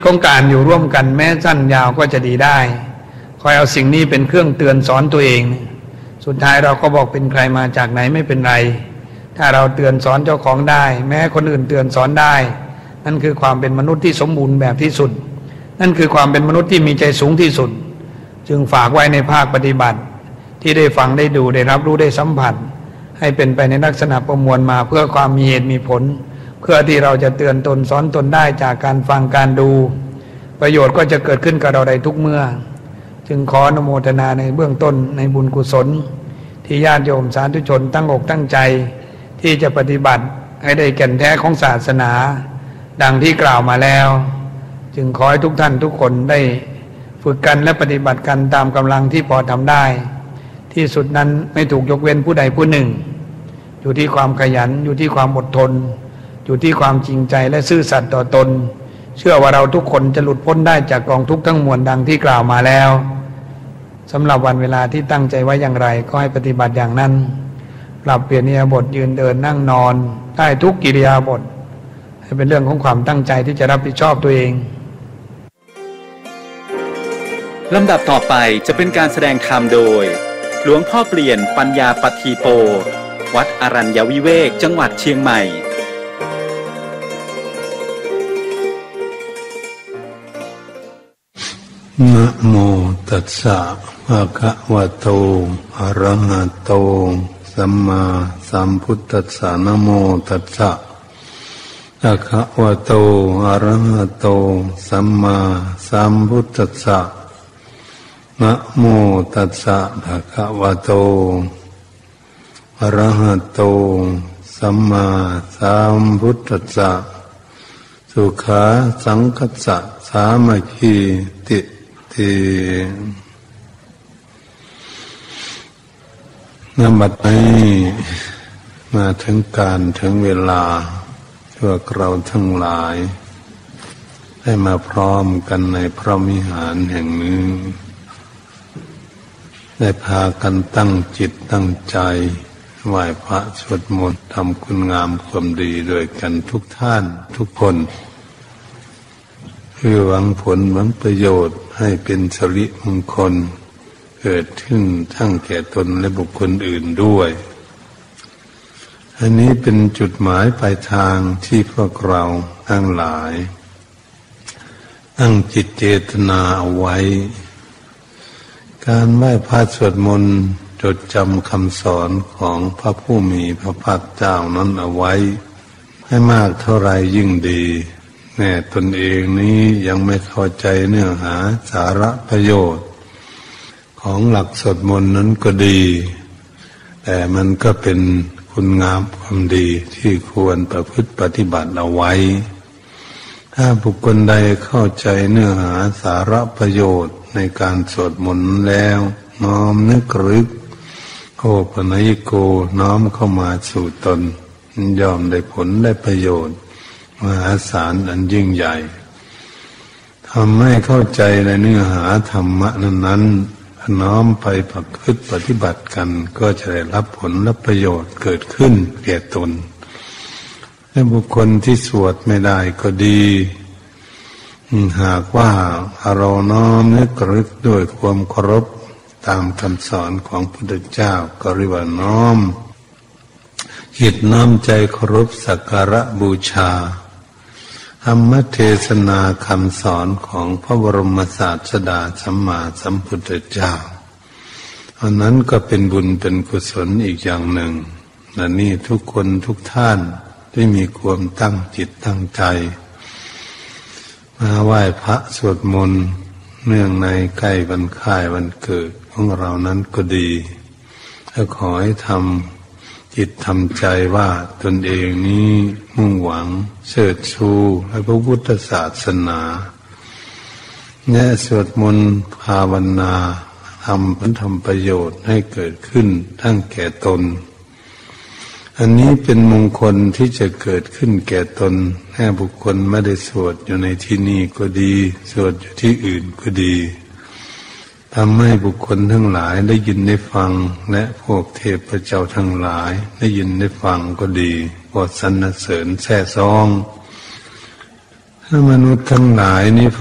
ของการอยู่ร่วมกันแม้สั้นยาวก็จะดีได้คอยเอาสิ่งนี้เป็นเครื่องเตือนสอนตัวเองสุดท้ายเราก็บอกเป็นใครมาจากไหนไม่เป็นไรถ้าเราเตือนสอนเจ้าของได้แม้คนอื่นเตือนสอนได้นั่นคือความเป็นมนุษย์ที่สมบูรณ์แบบที่สุดนั่นคือความเป็นมนุษย์ที่มีใจสูงที่สุดจึงฝากไว้ในภาคปฏิบัติที่ได้ฟังได้ดูได้รับรู้ได้สัมผัสให้เป็นไปในลักษณะประมวลมาเพื่อความมีเหตุมีผลเพื่อที่เราจะเตือนตนสอนตนได้จากการฟังการดูประโยชน์ก็จะเกิดขึ้นกับเราได้ทุกเมื่อจึงขออนุโมทนาในเบื้องต้นในบุญกุศลที่ญาติโยมสาธุชนตั้งอกตั้งใจที่จะปฏิบัติให้ได้แก่นแท้ของศาสนาดังที่กล่าวมาแล้วจึงขอให้ทุกท่านทุกคนได้ฝึกกันและปฏิบัติกันตามกำลังที่พอทำได้ที่สุดนั้นไม่ถูกยกเว้นผู้ใดผู้หนึ่งอยู่ที่ความขยันอยู่ที่ความอดทนอยู่ที่ความจริงใจและซื่อสัตย์ต่อตนเชื่อว่าเราทุกคนจะหลุดพ้นได้จากกองทุกข์ทั้งมวลดังที่กล่าวมาแล้วสำหรับวันเวลาที่ตั้งใจไว้อย่างไรก็ให้ปฏิบัติอย่างนั้นปรับเปลี่ยนอิริยาบถยืนเดินนั่งนอนได้ทุกกิริยาบถให้เป็นเรื่องของความตั้งใจที่จะรับผิดชอบตัวเองลำดับต่อไปจะเป็นการแสดงธรรมโดยหลวงพ่อเปลี่ยนปัญญาปัตถีโปวัดอรัญญวิเวกจังหวัดเชียงใหม่นะโมตัสสะภะคะวะโตอะระหะโตสัมมาสัมพุทธัสสะนะโมตัสสะภะคะวะโตอะระหะโตสัมมาสัมพุทธัสสะนะโมตัสสะภะคะวะโตอะระหะโตสัมมาสัมพุทธัสสะสุขาสังคัสสะสามัคคีติณ บัดนี้มาถึงการถึงเวลาพวกเราทั้งหลายได้มาพร้อมกันในพระวิหารแห่งนี้ได้พากันตั้งจิตตั้งใจไหว้พระสวดมนต์ทำคุณงามความดีด้วยกันทุกท่านทุกคนเพื่อหวังผลหวังประโยชน์ให้เป็นสิริมงคลเกิดขึ้นทั้งแก่ตนและบุคคลอื่นด้วยอันนี้เป็นจุดหมายปลายทางที่พวกเราทั้งหลายตั้งจิตเจตนาเอาไว้การไหว้พระสวดมนต์จดจำคำสอนของพระผู้มีพระภาคเจ้านั้นเอาไว้ให้มากเท่าไรยิ่งดีแม้ตนเองนี้ยังไม่เข้าใจเนื้อหาสาระประโยชน์ของหลักสวดมนต์นั้นก็ดีแต่มันก็เป็นคุณงามความดีที่ควรประพฤติปฏิบัติเอาไว้ถ้าบุคคลใดเข้าใจเนื้อหาสาระประโยชน์ในการสวดมนต์แล้วน้อมนึกรึกโอปนัยโกน้อมเข้ามาสู่ตนย่อมได้ผลได้ประโยชน์มหาศาลอันยิ่งใหญ่ทำให้เข้าใจในเนื้อหาธรรมะนั้นน้อมไปประพฤติปฏิบัติกันก็จะได้รับผลและประโยชน์เกิดขึ้นแก่ตนและบุคคลที่สวดไม่ได้ก็ดีหากว่าเราน้อมนึกรึกด้วยความเคารพตามคำสอนของพระพุทธเจ้าก็เรียกว่าน้อมจิตน้อมใจเคารพสักการะบูชาธรรมเทศนาคำสอนของพระบรมศาสดาสัมมาสัมพุทธเจ้าอันนั้นก็เป็นบุญเป็นกุศลอีกอย่างหนึ่งและนี่ทุกคนทุกท่านได้มีความตั้งจิตตั้งใจมาไหว้พระสวดมนต์เนื่องในใกล้วันคล้ายวันเกิดของเรานั้นก็ดีและขอให้ทำจิตทำใจว่าตนเองนี้มุ่งหวังเชิดชูให้พระพุทธศาสนาและสวดมนต์ภาวนาทำประโยชน์ให้เกิดขึ้นทั้งแก่ตนอันนี้เป็นมงคลที่จะเกิดขึ้นแก่ตนแค่บุคคลไม่ได้สวดอยู่ในที่นี่ก็ดีสวดอยู่ที่อื่นก็ดีทำให้บุคคลทั้งหลายได้ยินได้ฟังและพวกเทพเจ้าทั้งหลายได้ยินได้ฟังก็ดีก็สรรเสริญแซ่ซ้องมนุษย์ทั้งหลายนี้